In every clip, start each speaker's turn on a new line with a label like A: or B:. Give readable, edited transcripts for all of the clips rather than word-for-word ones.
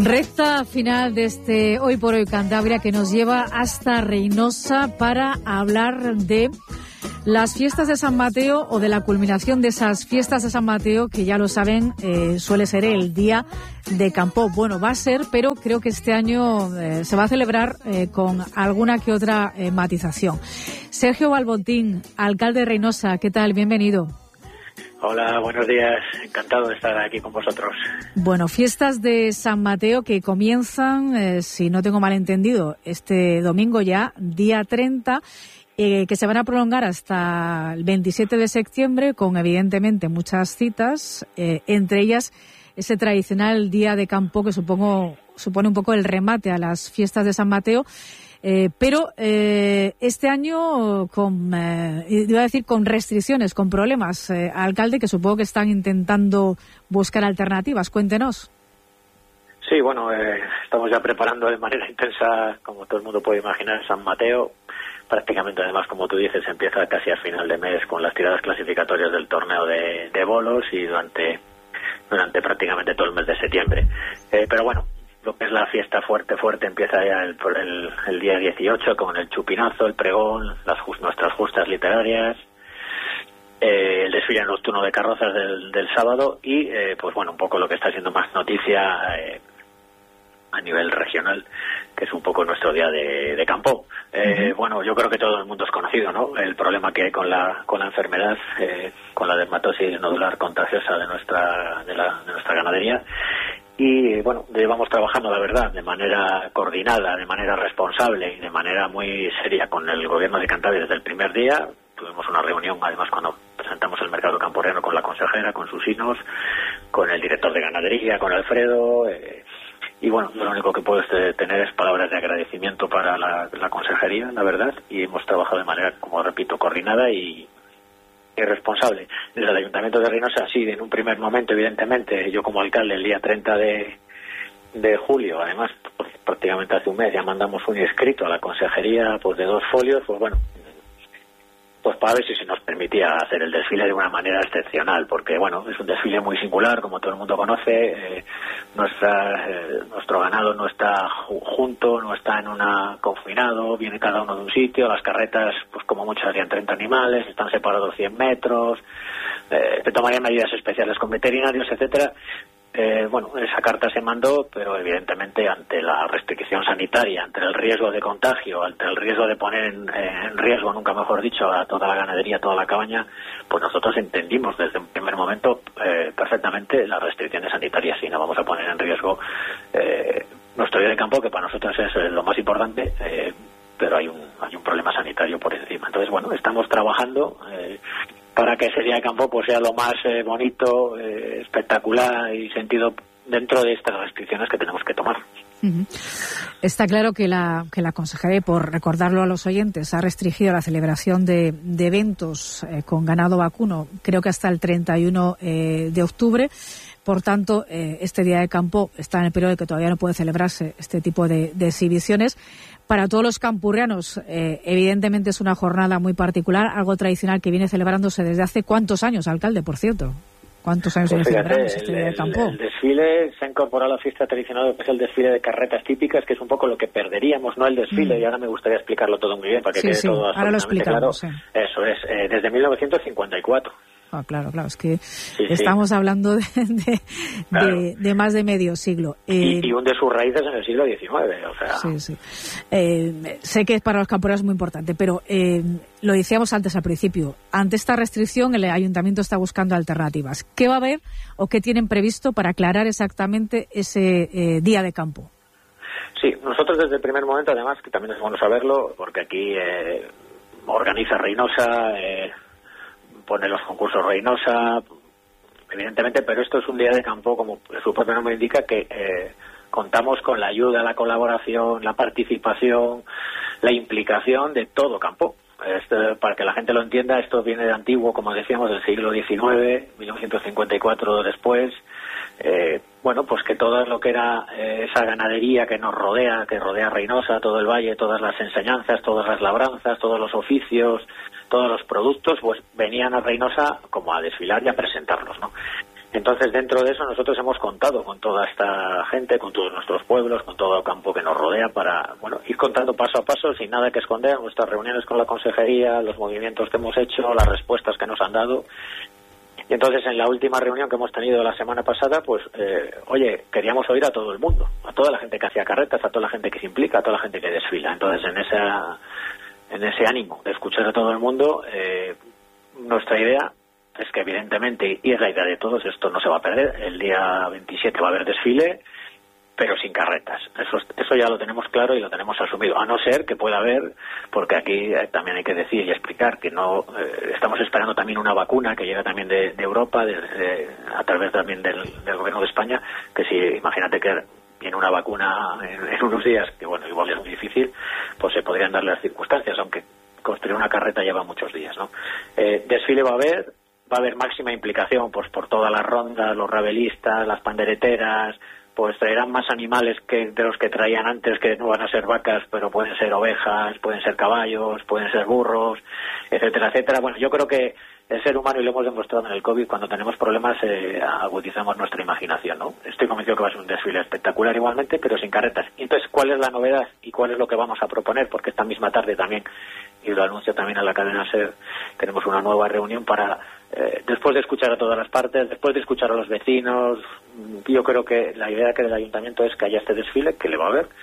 A: Recta final de este Hoy por Hoy Cantabria, que nos lleva hasta Reynosa para hablar de las fiestas de San Mateo, o de la culminación de esas fiestas de San Mateo, que ya lo saben, suele ser el día de Campo. Bueno, va a ser, pero creo que este año se va a celebrar con alguna que otra matización. Sergio Balbontín, alcalde de Reynosa, ¿qué tal? Bienvenido.
B: Hola, buenos días. Encantado de estar aquí con vosotros.
A: Bueno, fiestas de San Mateo que comienzan, si no tengo mal entendido, este domingo ya, día 30, que se van a prolongar hasta el 27 de septiembre, con evidentemente muchas citas, entre ellas ese tradicional día de Campo que supone un poco el remate a las fiestas de San Mateo. Pero este año iba a decir con restricciones, con problemas, alcalde, que supongo que están intentando buscar alternativas. Cuéntenos.
B: Sí, bueno, estamos ya preparando de manera intensa, como todo el mundo puede imaginar, San Mateo. Prácticamente, además, como tú dices, empieza casi a final de mes con las tiradas clasificatorias del torneo de bolos y durante prácticamente todo el mes de septiembre. Pero bueno, lo que es la fiesta fuerte empieza ya el día 18 con el chupinazo, el pregón, nuestras justas literarias, el desfile nocturno de carrozas del sábado y pues bueno, un poco lo que está siendo más noticia a nivel regional, que es un poco nuestro día de Campo. Bueno, yo creo que todo el mundo es conocido, ¿no? El problema que hay con la enfermedad, con la dermatosis nodular contagiosa de nuestra ganadería. Y bueno, llevamos trabajando, la verdad, de manera coordinada, de manera responsable y de manera muy seria con el gobierno de Cantabria desde el primer día. Tuvimos una reunión, además, cuando presentamos el mercado camporreno, con la consejera, con sus hinos, con el director de ganadería, con Alfredo. Y bueno, lo único que puedo tener es palabras de agradecimiento para la consejería, la verdad. Y hemos trabajado de manera, como repito, coordinada y responsable. Desde el Ayuntamiento de Reynosa, sí, en un primer momento, evidentemente, yo como alcalde, el día 30 de julio, además, pues, prácticamente hace un mes, ya mandamos un escrito a la consejería, pues de 2 folios, pues bueno, pues para ver si se nos permitía hacer el desfile de una manera excepcional, porque bueno, es un desfile muy singular, como todo el mundo conoce. Nuestro ganado no está junto, no está confinado, viene cada uno de un sitio, las carretas, pues como muchas, harían 30 animales, están separados 100 metros, se tomarían medidas especiales con veterinarios, etcétera. Bueno, esa carta se mandó, pero evidentemente ante la restricción sanitaria, ante el riesgo de contagio, ante el riesgo de poner en riesgo, nunca mejor dicho, a toda la ganadería, a toda la cabaña, pues nosotros entendimos desde un primer momento perfectamente las restricciones sanitarias y no vamos a poner en riesgo nuestro día de campo, que para nosotros es lo más importante, pero hay un problema sanitario por encima. Entonces, bueno, estamos trabajando para que ese día de campo pues sea lo más bonito, espectacular y sentido dentro de estas restricciones que tenemos que tomar.
A: Está claro que la consejería, por recordarlo a los oyentes, ha restringido la celebración de eventos con ganado vacuno, creo que hasta el 31 de octubre. Por tanto, este día de campo está en el periodo de que todavía no puede celebrarse este tipo de exhibiciones. Para todos los campurrianos, evidentemente es una jornada muy particular, algo tradicional que viene celebrándose desde hace ¿cuántos años, alcalde, por cierto? ¿Cuántos años viene celebrándose este día de campo?
B: El desfile se ha incorporado a la fiesta tradicional, que es el desfile de carretas típicas, que es un poco lo que perderíamos, no el desfile, y ahora me gustaría explicarlo todo muy bien para que quede todo absolutamente claro. Eso es, desde 1954.
A: Ah, claro, es que estamos hablando de más de medio siglo.
B: Y hunde sus raíces en el siglo XIX, o sea...
A: Sí. Sé que para los campuranos es muy importante, pero lo decíamos antes al principio, ante esta restricción el Ayuntamiento está buscando alternativas. ¿Qué va a haber o qué tienen previsto para aclarar exactamente ese día de campo?
B: Sí, nosotros desde el primer momento, además, que también es bueno saberlo, porque aquí organiza Reynosa... pone los concursos Reynosa, evidentemente, pero esto es un día de campo, como su propio nombre indica, que contamos con la ayuda, la colaboración, la participación, la implicación de todo campo. Para que la gente lo entienda, esto viene de antiguo, como decíamos, del siglo XIX, 1954 después. Bueno, pues que todo lo que era esa ganadería que nos rodea, que rodea Reynosa, todo el valle, todas las enseñanzas, todas las labranzas, todos los oficios, todos los productos, pues venían a Reynosa como a desfilar y a presentarlos, ¿no? Entonces, dentro de eso, nosotros hemos contado con toda esta gente, con todos nuestros pueblos, con todo el campo que nos rodea, para ir contando paso a paso, sin nada que esconder, nuestras reuniones con la consejería, los movimientos que hemos hecho, las respuestas que nos han dado. Y entonces, en la última reunión que hemos tenido la semana pasada, pues, queríamos oír a todo el mundo, a toda la gente que hacía carretas, a toda la gente que se implica, a toda la gente que desfila. Entonces, en ese ánimo de escuchar a todo el mundo, nuestra idea es que, evidentemente, y es la idea de todos, esto no se va a perder. El día 27 va a haber desfile, pero sin carretas. Eso ya lo tenemos claro y lo tenemos asumido, a no ser que pueda haber, porque aquí también hay que decir y explicar que no estamos esperando también una vacuna que llega también de Europa, a través también del gobierno de España, que si, imagínate que viene una vacuna en unos días, que bueno, igual es muy difícil, pues se podrían dar las circunstancias, aunque construir una carreta lleva muchos días, ¿no? Desfile va a haber máxima implicación, pues por todas las rondas, los rabelistas, las pandereteras, pues traerán más animales que de los que traían antes, que no van a ser vacas, pero pueden ser ovejas, pueden ser caballos, pueden ser burros, etcétera, etcétera. Bueno, yo creo que el ser humano, y lo hemos demostrado en el COVID, cuando tenemos problemas agudizamos nuestra imaginación, ¿no? Estoy convencido que va a ser un desfile espectacular igualmente, pero sin carretas. Y entonces, ¿cuál es la novedad y cuál es lo que vamos a proponer? Porque esta misma tarde también, y lo anuncio también a la cadena SER, tenemos una nueva reunión para, después de escuchar a todas las partes, después de escuchar a los vecinos, yo creo que la idea que del ayuntamiento es que haya este desfile, que le va a haber,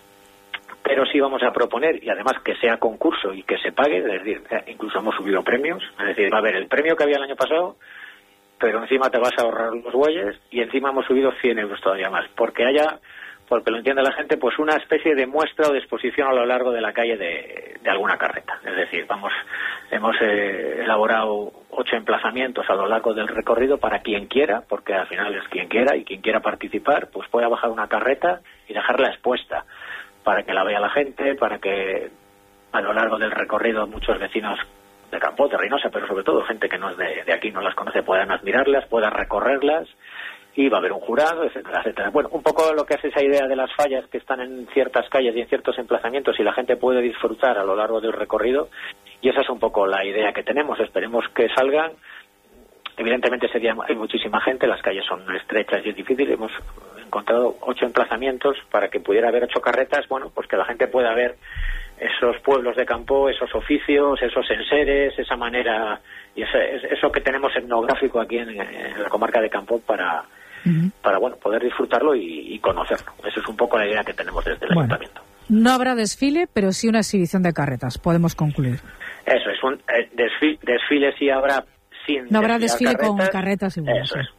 B: pero sí vamos a proponer, y además que sea concurso y que se pague, es decir, incluso hemos subido premios, es decir, va a haber el premio que había el año pasado, pero encima te vas a ahorrar los bueyes, y encima hemos subido 100 euros todavía más, porque lo entiende la gente, pues una especie de muestra o de exposición a lo largo de la calle de alguna carreta. Es decir, hemos elaborado 8 emplazamientos a lo largo del recorrido para quien quiera, porque al final es quien quiera, y quien quiera participar, pues pueda bajar una carreta y dejarla expuesta, para que la vea la gente, para que a lo largo del recorrido muchos vecinos de Campo, de Reynosa, pero sobre todo gente que no es de aquí, no las conoce, puedan admirarlas, puedan recorrerlas, y va a haber un jurado, etcétera, etcétera. Bueno, un poco lo que hace esa idea de las fallas que están en ciertas calles y en ciertos emplazamientos, y la gente puede disfrutar a lo largo del recorrido, y esa es un poco la idea que tenemos. Esperemos que salgan. Evidentemente ese día hay muchísima gente, las calles son estrechas y es difícil. Hemos encontrado 8 emplazamientos para que pudiera haber 8 carretas, bueno, pues que la gente pueda ver esos pueblos de campo, esos oficios, esos enseres, esa manera, y eso que tenemos etnográfico aquí en la comarca de Campo para bueno, poder disfrutarlo y conocerlo. Eso es un poco la idea que tenemos desde el ayuntamiento.
A: No habrá desfile, pero sí una exhibición de carretas, podemos concluir.
B: Eso es, un desfile sí habrá.
A: No habrá desfile con carretas y
B: eso es.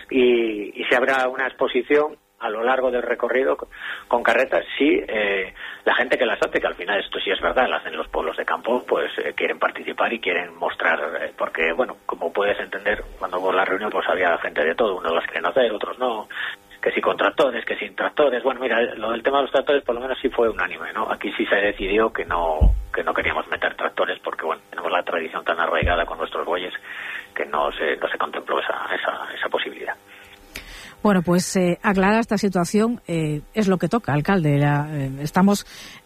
B: Y si habrá una exposición a lo largo del recorrido con carretas, sí, la gente que las hace, que al final esto sí es verdad, las hacen los pueblos de campo, pues quieren participar y quieren mostrar, porque bueno, como puedes entender, cuando hubo la reunión pues había gente de todo, unos las quieren hacer, otros no, que sí con tractores, que sin tractores. Bueno, mira, lo del tema de los tractores por lo menos sí fue unánime, ¿no? Aquí sí se decidió que no queríamos meter tractores, porque bueno, tenemos la tradición tan arraigada con nuestros bueyes que no se contempló esa posibilidad.
A: Bueno, pues aclarada esta situación, es lo que toca, alcalde. Estamos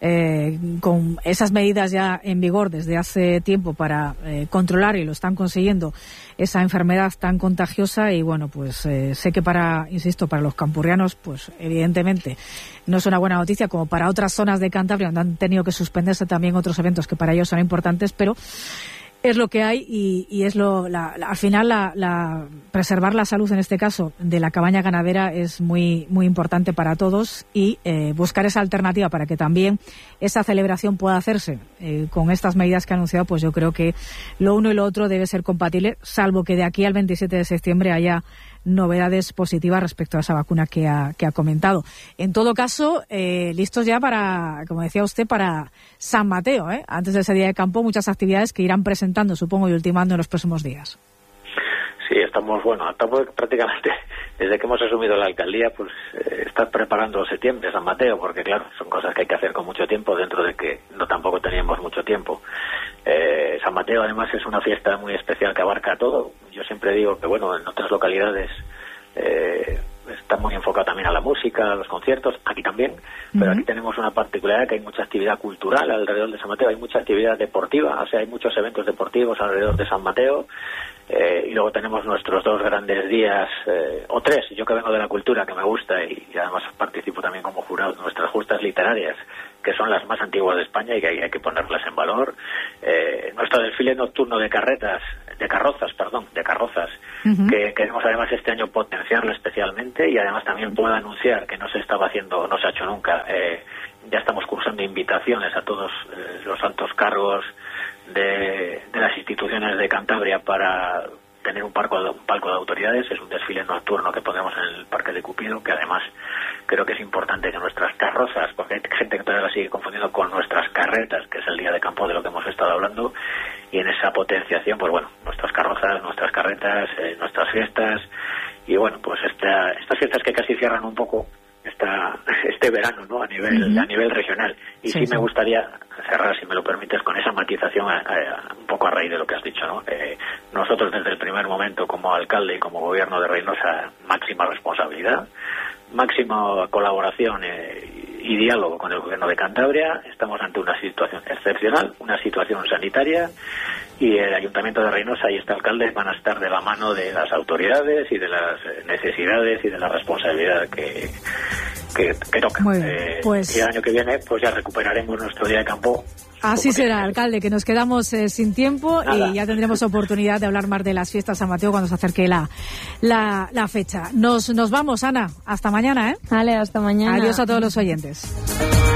A: con esas medidas ya en vigor desde hace tiempo para controlar, y lo están consiguiendo, esa enfermedad tan contagiosa. Y bueno, pues sé que para los campurrianos, pues evidentemente no es una buena noticia, como para otras zonas de Cantabria, donde han tenido que suspenderse también otros eventos que para ellos son importantes, pero es lo que hay, y es al final preservar la salud, en este caso de la cabaña ganadera, es muy muy importante para todos, y buscar esa alternativa para que también esa celebración pueda hacerse con estas medidas que ha anunciado. Pues yo creo que lo uno y lo otro debe ser compatible, salvo que de aquí al 27 de septiembre haya novedades positivas respecto a esa vacuna que ha comentado. En todo caso, listos ya para, como decía usted, para San Mateo, antes de ese día de campo, muchas actividades que irán presentando, supongo, y ultimando en los próximos días.
B: Sí, estamos prácticamente, desde que hemos asumido la alcaldía, pues está preparando septiembre, San Mateo, porque claro, son cosas que hay que hacer con mucho tiempo, dentro de que tampoco teníamos mucho tiempo. San Mateo además es una fiesta muy especial que abarca todo. Yo siempre digo que bueno, en otras localidades está muy enfocado también a la música, a los conciertos, aquí también, pero aquí tenemos una particularidad, que hay mucha actividad cultural alrededor de San Mateo, hay mucha actividad deportiva, o sea, hay muchos eventos deportivos alrededor de San Mateo. y luego tenemos nuestros 2 grandes días, o 3, yo que vengo de la cultura, que me gusta, y además participo también como jurado, nuestras justas literarias, que son las más antiguas de España y que hay que ponerlas en valor. Nuestro desfile nocturno de carrozas, que queremos además este año potenciarlo especialmente, y además también puedo anunciar que no se estaba haciendo, no se ha hecho nunca, ya estamos cursando invitaciones a todos los altos cargos de las instituciones de Cantabria para tener un palco de autoridades. Es un desfile nocturno que pondremos en el Parque de Cupido, que además creo que es importante que nuestras carrozas, porque hay gente que todavía la sigue confundiendo con nuestras carretas, que es el día de campo de lo que hemos estado hablando, y en esa potenciación, pues bueno, nuestras carrozas, nuestras carretas, nuestras fiestas, y bueno, pues estas fiestas que casi cierran un poco este verano, ¿no? A nivel regional. Y sí me gustaría cerrar, si me lo permites, con esa matización un poco a raíz de lo que has dicho, ¿no? Nosotros desde el primer momento, como alcalde y como gobierno de Reynosa, máxima responsabilidad, máxima colaboración y diálogo con el gobierno de Cantabria. Estamos ante una situación excepcional, una situación sanitaria, y el Ayuntamiento de Reynosa y este alcalde van a estar de la mano de las autoridades y de las necesidades y de la responsabilidad que toca.
A: Muy bien, pues...
B: Y el año que viene pues ya recuperaremos nuestro día de campo.
A: Así será, alcalde, que nos quedamos sin tiempo. Nada. Y ya tendremos oportunidad de hablar más de las fiestas San Mateo cuando se acerque la fecha. Nos vamos, Ana. Hasta mañana, ¿eh?
C: Vale, hasta mañana.
A: Adiós a todos los oyentes.